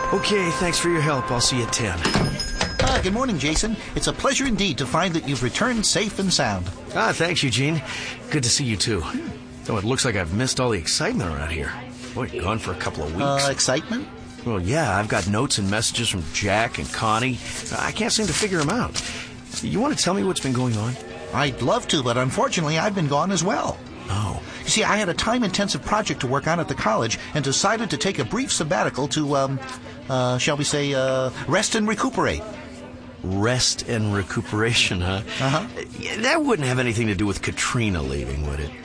Okay, thanks for your help. I'll see you at 10. Good morning, Jason. It's a pleasure indeed to find that you've returned safe and sound. Thanks, Eugene. Good to see you, too. Though it looks like I've missed all the excitement around here. Boy, gone for a couple of weeks. Excitement? Well, yeah, I've got notes and messages from Jack and Connie. I can't seem to figure them out. You want to tell me what's been going on? I'd love to, but unfortunately I've been gone as well. Oh. You see, I had a time-intensive project to work on at the college and decided to take a brief sabbatical to, shall we say, rest and recuperate. Rest and recuperation, huh? Uh-huh. That wouldn't have anything to do with Katrina leaving, would it?